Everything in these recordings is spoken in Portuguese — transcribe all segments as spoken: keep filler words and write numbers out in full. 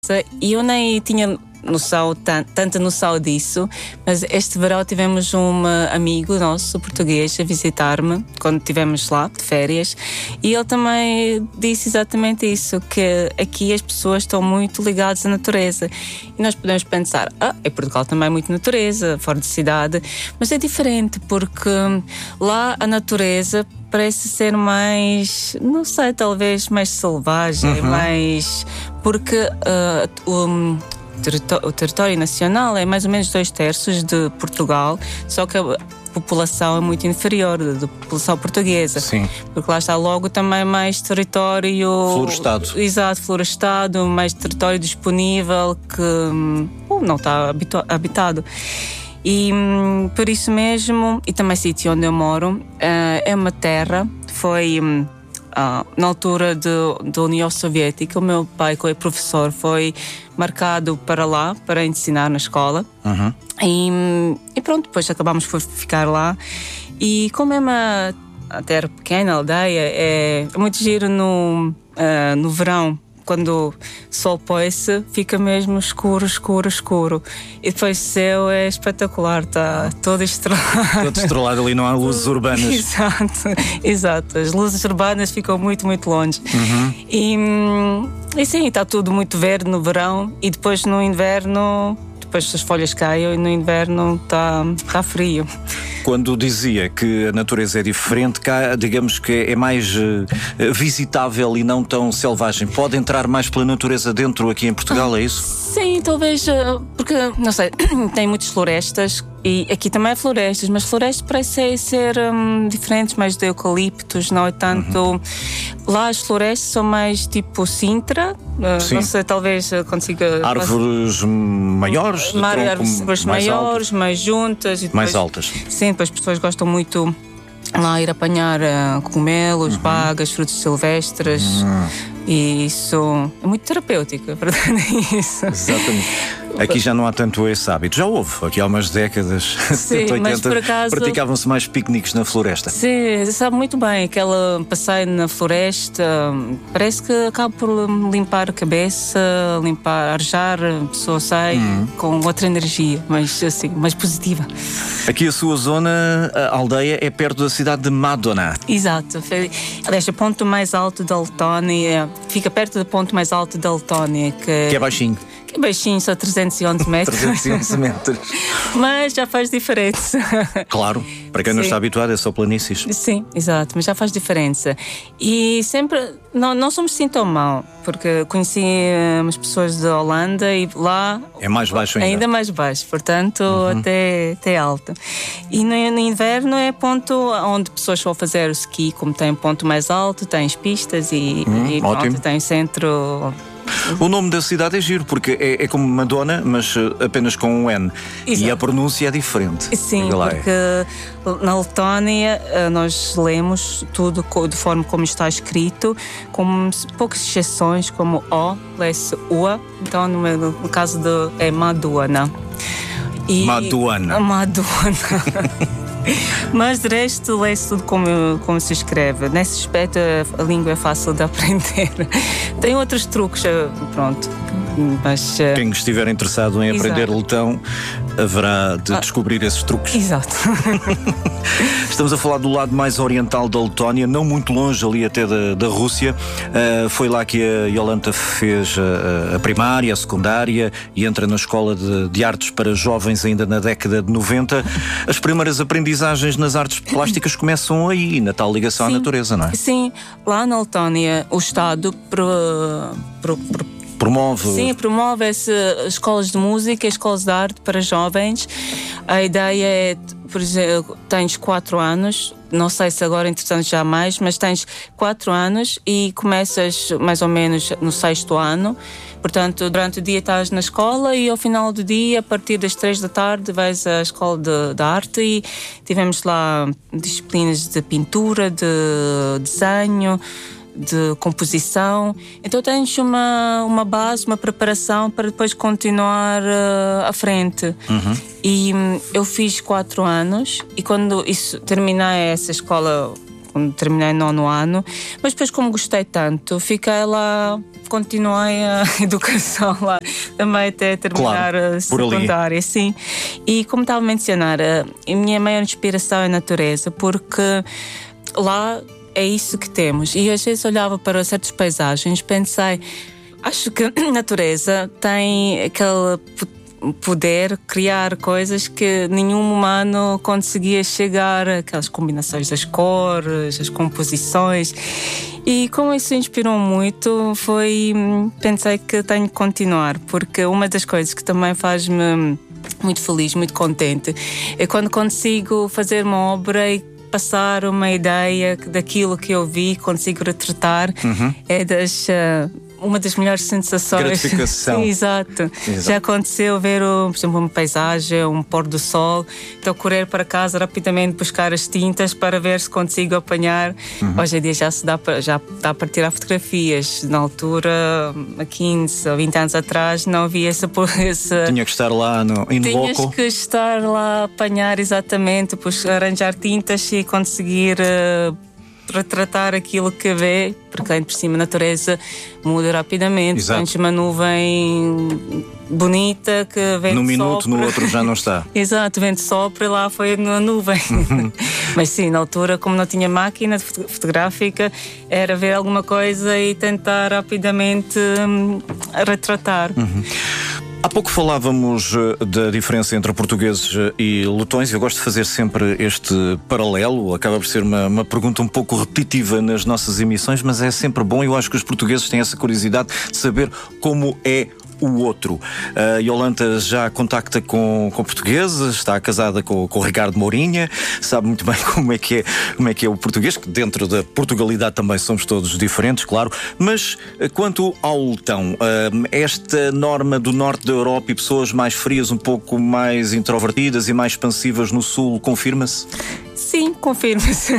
E eu nem tinha noção, tanta noção disso, mas este verão tivemos um amigo nosso português a visitar-me quando estivemos lá de férias, e ele também disse exatamente isso, que aqui as pessoas estão muito ligadas à natureza, e nós podemos pensar, ah, em Portugal também é muito natureza, fora de cidade, mas é diferente, porque lá a natureza parece ser mais, não sei, talvez mais selvagem, uhum. mais, porque uh, o O território nacional é mais ou menos dois terços de Portugal, só que a população é muito inferior da população portuguesa. Sim. Porque lá está logo também mais território... Florestado. Exato, florestado, mais território disponível que uh, não está habitado. E por isso mesmo, e também sítio onde eu moro, uh, é uma terra, foi... Um, Ah, na altura da União Soviética, o meu pai, que é professor, foi marcado para lá, para ensinar na escola. Uhum. E, e pronto, depois acabámos por ficar lá. E como é uma terra pequena, aldeia, é muito giro no, uh, no verão. Quando o sol põe-se, fica mesmo escuro, escuro, escuro. E depois o céu é espetacular, está todo estrelado. Todo estrelado, ali não há luzes urbanas. Exato, exato. As luzes urbanas ficam muito, muito longe. Uhum. E, e sim, está tudo muito verde no verão, e depois no inverno, depois as folhas caem e no inverno está, está frio. Quando dizia que a natureza é diferente, cá, digamos que é mais uh, visitável e não tão selvagem, pode entrar mais pela natureza dentro aqui em Portugal, é isso? Sim, talvez, porque, não sei, tem muitas florestas, e aqui também há florestas, mas florestas parecem ser hum, diferentes, mais de eucaliptos, não é tanto... Uhum. Lá as florestas são mais tipo Sintra, uh, não sei, talvez consiga... Árvores maiores, Mar, tronco, árvores mais maiores, altas. mais juntas. E depois, mais altas. Sim, depois as pessoas gostam muito lá ir apanhar uh, cogumelos, uhum. bagas, frutos silvestres. Uhum. E isso é muito terapêutico, a verdade é isso. Exatamente. Aqui já não há tanto esse hábito. Já houve, aqui há umas décadas, setenta, oitenta, acaso... praticavam-se mais piqueniques na floresta. Sim, sabe muito bem, aquela passeio na floresta, parece que acaba por limpar a cabeça, limpar, arejar, a pessoa sai uhum. com outra energia, mais, assim, mais positiva. Aqui a sua zona, a aldeia, é perto da cidade de Madona. Exato. Aliás, o ponto mais alto da Letónia, fica perto do ponto mais alto da Letónia, que, que é baixinho. Que é baixinho, só trezentos e onze metros. trezentos e onze metros. Mas já faz diferença. Claro, para quem Sim. não está habituado é só planícies. Sim, exato, mas já faz diferença. E sempre, não, não somos assim tão mal, porque conheci umas pessoas da Holanda e lá... É mais baixo ainda. Ainda mais baixo, portanto uhum. até, até alto. E no, no inverno é ponto onde pessoas vão fazer o ski, como tem um ponto mais alto, tens pistas e, hum, e pronto, tem centro... O nome da cidade é giro, porque é, é como Madonna, mas apenas com um N. Exato. E a pronúncia é diferente. Sim, porque é. na Letónia nós lemos tudo de forma como está escrito, com poucas exceções, como O, lê-se U. Então, no, no caso de é Madonna. E, Madonna. Madonna. Mas de resto, lê-se tudo como, como se escreve. Nesse aspecto, a língua é fácil de aprender. Tem outros truques, pronto. Mas, quem estiver interessado em exato. aprender letão, haverá de ah, descobrir esses truques. Exato. Estamos a falar do lado mais oriental da Letónia, não muito longe ali até da, da Rússia. Uh, foi lá que a Jolanta fez a, a primária, a secundária e entra na escola de, de artes para jovens ainda na década de noventa. As primeiras aprendizagens nas artes plásticas começam aí, na tal ligação Sim. à natureza, não é? Sim, lá na Letónia o Estado pro, pro, pro Promove. Sim, promove esse, escolas de música, escolas de arte para jovens. A ideia é, por exemplo, tens quatro anos, não sei se agora, entretanto, já mais, mas tens quatro anos e começas mais ou menos no sexto ano. Portanto, durante o dia estás na escola e ao final do dia, a partir das três da tarde, vais à escola de, de arte e tivemos lá disciplinas de pintura, de desenho, de composição. Então tens uma, uma base, uma preparação para depois continuar uh, à frente. Uhum. E um, eu fiz quatro anos e quando isso, terminei essa escola quando terminei nono ano, mas depois, como gostei tanto, fiquei lá, continuei a educação lá também até terminar claro, a secundária, sim. E como estava a mencionar, a minha maior inspiração é a natureza, porque lá é isso que temos. E às vezes olhava para certas paisagens, pensei, acho que a natureza tem aquele poder criar coisas que nenhum humano conseguia chegar, aquelas combinações das cores, as composições. E como isso inspirou muito, foi pensei que tenho que continuar, porque uma das coisas que também faz-me muito feliz, muito contente, é quando consigo fazer uma obra e passar uma ideia daquilo que eu vi, consigo retratar. Uhum. É das uh, uma das melhores sensações. Gratificação. Sim, exato. exato. Já aconteceu ver, por exemplo, uma paisagem, um pôr do sol, então correr para casa rapidamente buscar as tintas para ver se consigo apanhar. Uhum. Hoje em dia já se dá para, já dá para tirar fotografias. Na altura, há quinze ou vinte anos atrás, não havia essa... essa... Tinha que estar lá no in Tinhas loco. que estar lá a apanhar exatamente, depois arranjar tintas e conseguir... Uh, retratar aquilo que vê, porque aí por cima a natureza muda rapidamente. Tens uma nuvem bonita que vem num minuto, sopra. No outro já não está. Exato, vento sopra e lá foi na nuvem. Uhum. Mas sim, na altura, como não tinha máquina fotográfica, era ver alguma coisa e tentar rapidamente hum, retratar. Uhum. Há pouco falávamos da diferença entre portugueses e letões. Eu gosto de fazer sempre este paralelo. Acaba por ser uma, uma pergunta um pouco repetitiva nas nossas emissões, mas é sempre bom. Eu acho que os portugueses têm essa curiosidade de saber como é o outro. A Iolanta já contacta com, com portugueses, está casada com, com o Ricardo Mourinha, sabe muito bem como é, que é, como é que é o português, que dentro da Portugalidade também somos todos diferentes, claro. Mas quanto ao letão, esta norma do norte da Europa e pessoas mais frias, um pouco mais introvertidas e mais expansivas no sul, confirma-se? Sim, confirma-se.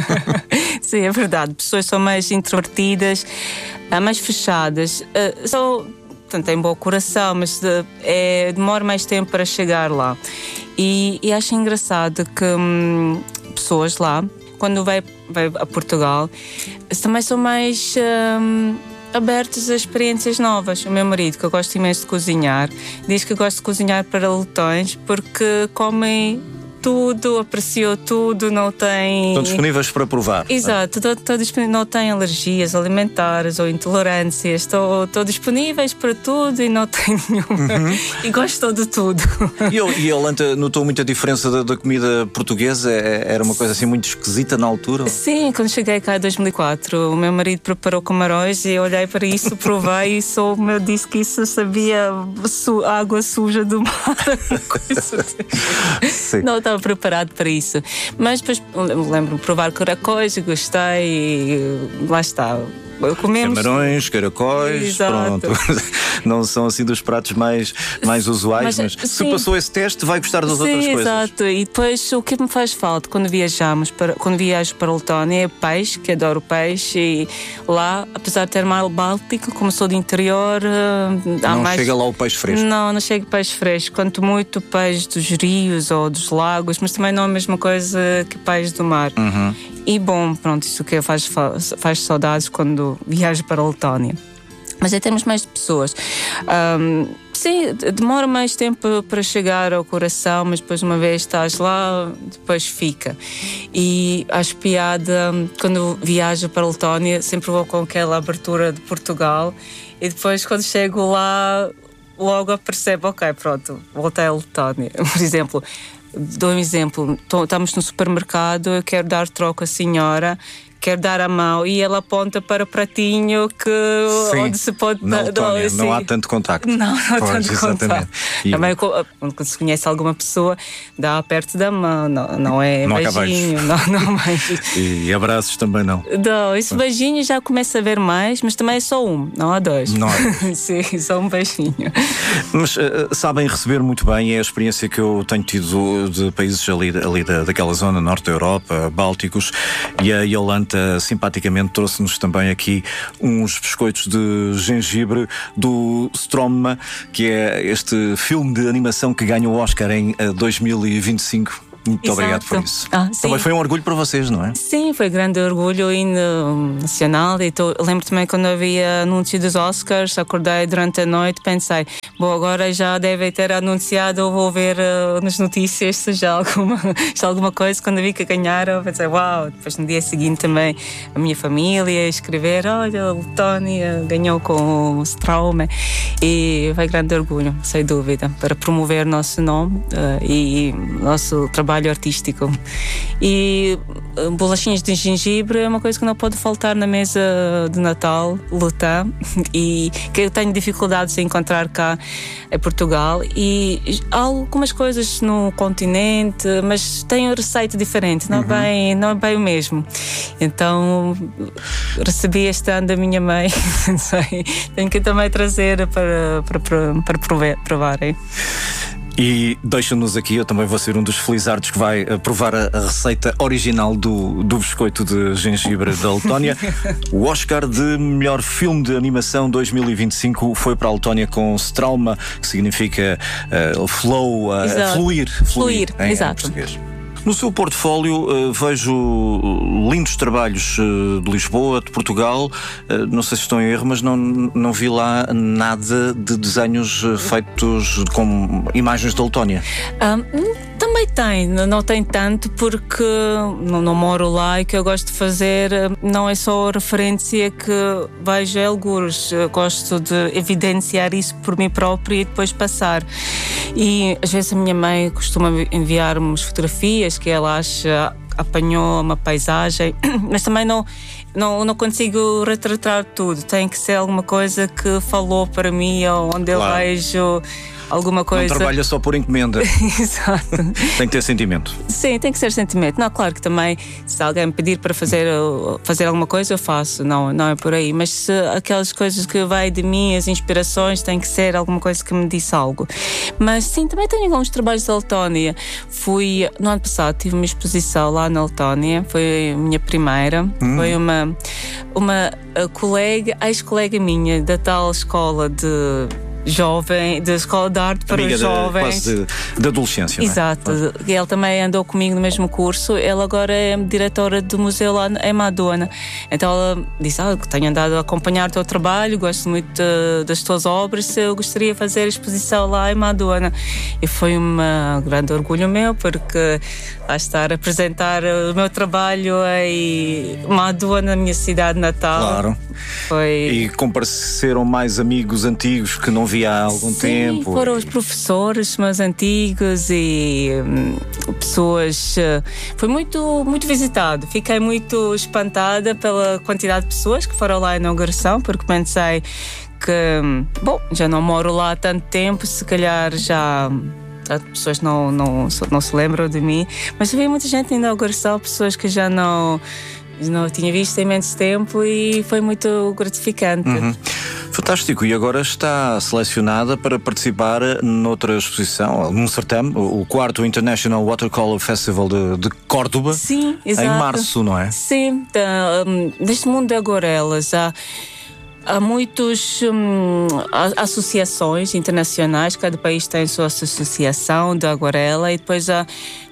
Sim, é verdade. Pessoas são mais introvertidas, mais fechadas. São... tem bom coração, mas é, demora mais tempo para chegar lá. E, e acho engraçado que hum, pessoas lá, quando vai, vai a Portugal, também são mais hum, abertos a experiências novas. O meu marido, que eu gosto imenso de cozinhar, diz que gosta de cozinhar para letões porque comem tudo, apreciou tudo, não tem... Estão disponíveis para provar. Exato, estou, estou disponível, não tem alergias alimentares ou intolerâncias, estou, estou disponíveis para tudo e não tenho nenhuma. Uhum. E gostou de tudo. E, eu, e a Iolanta notou muita diferença da, da comida portuguesa? Era uma coisa assim muito esquisita na altura? Sim, quando cheguei cá em dois mil e quatro, o meu marido preparou camarões e eu olhei para isso, provei e sou, meu, disse que isso sabia su, água suja do mar. Coisa Sim. Não estava preparado para isso. Mas depois lembro-me de provar caracóis e gostei e lá está. Comemos... Camarões, caracóis, exato. Pronto. Não são assim dos pratos mais, mais usuais, mas, mas se passou esse teste, vai gostar das sim, outras coisas. Exato. E depois o que me faz falta quando viajamos para, quando viajo para a Letónia é peixe, que adoro peixe, e lá, apesar de ter mar Báltico, como sou do interior, há não mais... chega lá o peixe fresco. Não, não chega peixe fresco. Quanto muito peixe dos rios ou dos lagos, mas também não é a mesma coisa que peixe do mar. Uhum. E bom, pronto, isso que faz, faz saudades quando viajo para a Letónia. Mas aí temos mais de pessoas. Um, sim, demora mais tempo para chegar ao coração, mas depois uma vez estás lá, depois fica. E acho piada, quando viajo para a Letónia, sempre vou com aquela abertura de Portugal e depois quando chego lá, logo percebo, ok, pronto, voltei à Letónia. Por exemplo... Dou um exemplo, estamos no supermercado, eu quero dar troco à senhora, quero dar a mão e ela aponta para o pratinho que, sim, onde se pode... Na Letónia, assim, não há tanto contacto. Não, não há pois, tanto contacto. E também quando se conhece alguma pessoa, dá perto da mão, não, não é não beijinho, não, não beijos. E, e abraços também não. Não, esse beijinho já começa a ver mais, mas também é só um, não há dois. Não há. Sim, só um beijinho. Mas uh, sabem receber muito bem, é a experiência que eu tenho tido de países ali, ali da, daquela zona, norte da Europa, Bálticos, e a Iolanta simpaticamente trouxe-nos também aqui uns biscoitos de gengibre do Stroma, que é este filme de animação que ganhou o Oscar em uh, dois mil e vinte e cinco. Muito Exato. obrigado por isso. Ah, Também foi um orgulho para vocês, não é? Sim, foi grande orgulho hino nacional. E tô, lembro também quando havia anúncio dos Oscars, acordei durante a noite, pensei, bom, agora já devem ter anunciado, eu vou ver uh, nas notícias se já alguma, se alguma coisa. Quando vi que ganharam, pensei, uau. Depois no dia seguinte também a minha família escrever, olha, o Tony ganhou com o Straume. E foi grande orgulho, sem dúvida, para promover o nosso nome uh, e nosso trabalho artístico. E uh, bolachinhas de gengibre é uma coisa que não pode faltar na mesa de Natal, Lutin, e que eu tenho dificuldades em encontrar cá em Portugal. E há algumas coisas no continente, mas tem uma receita diferente, não, uhum. é bem, não é bem o mesmo. Então recebi este ano da minha mãe, não sei, tenho que também trazer para, para, para, para provar, provarem. E deixa-nos aqui, eu também vou ser um dos felizardos que vai provar a, a receita original do, do biscoito de gengibre da Letónia. O Oscar de melhor filme de animação dois mil e vinte e cinco foi para a Letónia com Strauma, que significa uh, flow, uh, fluir, fluir, fluir em, exato. em português. No seu portfólio uh, vejo lindos trabalhos uh, de Lisboa, de Portugal. Uh, não sei se estou em erro, mas não, não vi lá nada de desenhos uh, feitos com imagens da Letónia. Um, também tem, não tem tanto porque não, não moro lá, e que eu gosto de fazer não é só a referência que vejo em algures. Eu gosto de evidenciar isso por mim própria e depois passar. E às vezes a minha mãe costuma enviar-me fotografias que ela acha, apanhou uma paisagem, mas também não, não, não consigo retratar tudo. Tem que ser alguma coisa que falou para mim, ou onde eu claro. vejo alguma coisa. Não trabalha só por encomenda. Exato. Tem que ter sentimento. Sim, tem que ser sentimento. Não, claro que também, se alguém me pedir para fazer, fazer alguma coisa, eu faço. Não, não é por aí. Mas se aquelas coisas que vai de mim, as inspirações, tem que ser alguma coisa que me disse algo. Mas sim, também tenho alguns trabalhos da Letónia. Fui, no ano passado, tive uma exposição lá na Letónia. Foi a minha primeira. Hum. Foi uma, uma colega, ex-colega minha da tal escola de jovem, da Escola de Arte para Amiga os jovens. Quase de, de adolescência. Exato. Não é? Ele também andou comigo no mesmo curso. Ele agora é diretora do museu lá em Madonna. Então ela disse, ah, que tenho andado a acompanhar o teu trabalho, gosto muito de, das tuas obras, se eu gostaria de fazer a exposição lá em Madonna. E foi um grande orgulho meu, porque a estar a apresentar o meu trabalho em Madonna, na minha cidade natal. Claro. Foi... E compareceram mais amigos antigos que não via há algum Sim, tempo. Foram os professores mais antigos e hum, pessoas. Uh, foi muito, muito visitado. Fiquei muito espantada pela quantidade de pessoas que foram lá à inauguração, porque pensei que, bom, já não moro lá há tanto tempo, se calhar já. As pessoas não, não, não se lembram de mim, mas vi muita gente na inauguração, pessoas que já não. Não tinha visto há imenso tempo e foi muito gratificante. Uhum. Fantástico. E agora está selecionada para participar noutra exposição, num certame, o quarto International Watercolor Festival de, de Córdoba. Sim, exato. Em março, não é? Sim. Um, neste mundo de aguarelas há Há muitas hum, associações internacionais, cada país tem a sua associação de aguarela, e depois há,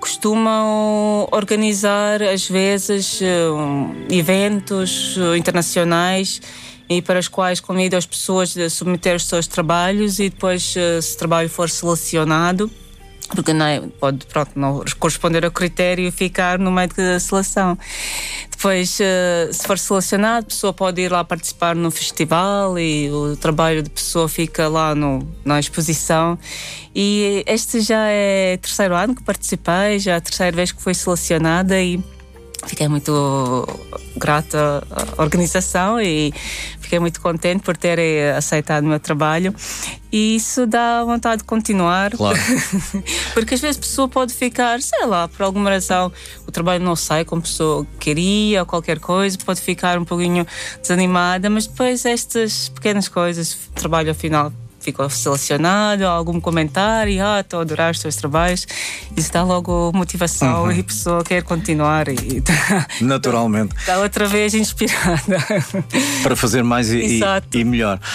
costumam organizar às vezes um, eventos internacionais e para os quais convidam as pessoas a submeter os seus trabalhos, e depois, se o trabalho for selecionado, porque não é, pode pronto, não corresponder ao critério e ficar no meio da seleção. Depois, se for selecionado, a pessoa pode ir lá participar no festival e o trabalho da pessoa fica lá no, na exposição. E este já é o terceiro ano que participei, já é a terceira vez que fui selecionada, e fiquei muito grata à organização e fiquei muito contente por terem aceitado o meu trabalho, e isso dá vontade de continuar. Claro. Porque às vezes a pessoa pode ficar, sei lá, por alguma razão o trabalho não sai como a pessoa queria ou qualquer coisa, pode ficar um pouquinho desanimada, mas depois estas pequenas coisas, o trabalho ao final ficou selecionado, algum comentário, ah, estou a adorar os teus trabalhos, isso dá logo motivação, uhum. E a pessoa quer continuar e naturalmente está outra vez inspirada para fazer mais e, e, e melhor.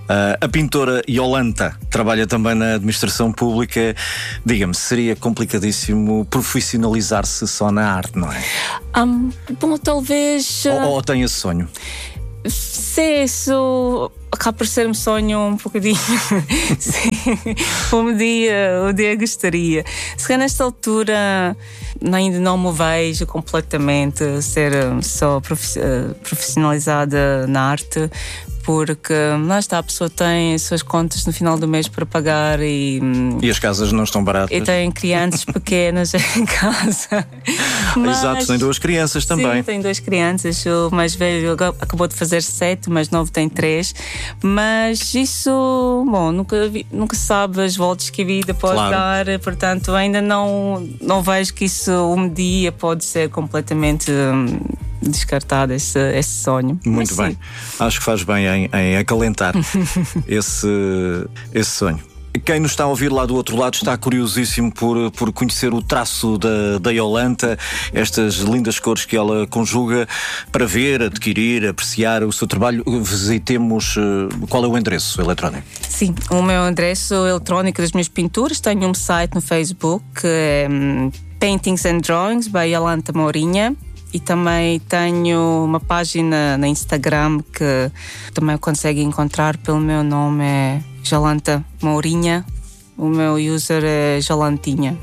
Uh, a pintora Iolanta trabalha também na administração pública. Diga-me, seria complicadíssimo profissionalizar-se só na arte, não é? Um, bom, talvez. Ou, ou tem esse sonho? Sim, isso acaba por ser um sonho um bocadinho. Sim, um dia, um dia gostaria. Se calhar nesta altura ainda não me vejo completamente ser só profissionalizada na arte, porque lá está, a pessoa tem as suas contas no final do mês para pagar e... E as casas não estão baratas. E tem crianças pequenas em casa. Mas, exato, tem duas crianças também. Sim, tem duas crianças. O mais velho acabou de fazer sete, o mais novo tem três. Mas isso, bom, nunca, nunca se sabe as voltas que a vida pode claro. dar. Portanto, ainda não, não vejo que isso um dia pode ser completamente... Hum, descartado esse, esse sonho. Muito bem, acho que faz bem em, em acalentar esse, esse sonho. Quem nos está a ouvir lá do outro lado está curiosíssimo por, por conhecer o traço da, da Iolanta, estas lindas cores que ela conjuga, para ver, adquirir, apreciar o seu trabalho. Visitemos, qual é o endereço eletrónico? Sim, o meu endereço eletrónico das minhas pinturas, tenho um site no Facebook, que é um, Paintings and Drawings by Iolanta Mourinha. E também tenho uma página no Instagram que também consegue encontrar pelo meu nome, é Iolanta Mourinha. O meu user é Jolantinha.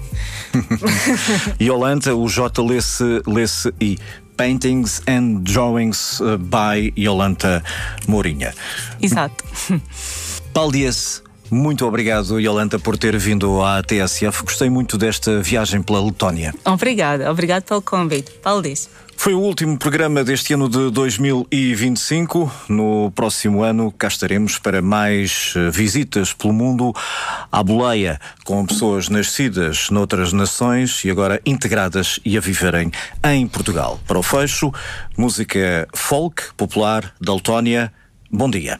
Iolanta, o J lê-se, lê-se I. Paintings and Drawings by Iolanta Mourinha. Exato. Paulo Dias, muito obrigado, Iolanta, por ter vindo à T S F. Gostei muito desta viagem pela Letónia. Obrigada, obrigado pelo convite. Paulo Dias. Foi o último programa deste ano de dois mil e vinte e cinco. No próximo ano cá estaremos para mais visitas pelo mundo à boleia, com pessoas nascidas noutras nações e agora integradas e a viverem em Portugal. Para o fecho, música folk popular da Letónia. Bom dia.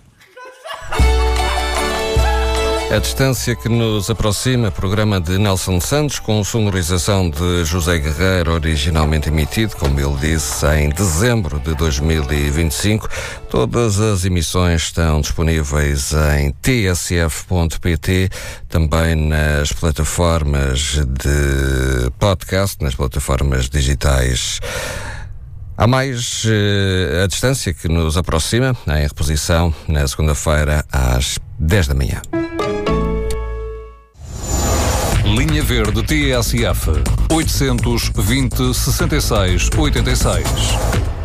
A Distância que nos aproxima, programa de Nelson Santos, com sonorização de José Guerreiro, originalmente emitido, como ele disse, em dezembro de dois mil e vinte e cinco. Todas as emissões estão disponíveis em t s f ponto p t, também nas plataformas de podcast, nas plataformas digitais. Há mais uh, A Distância que nos aproxima, em reposição na segunda-feira às dez da manhã. Linha Verde T S F oitocentos e vinte, sessenta e seis, oitenta e seis.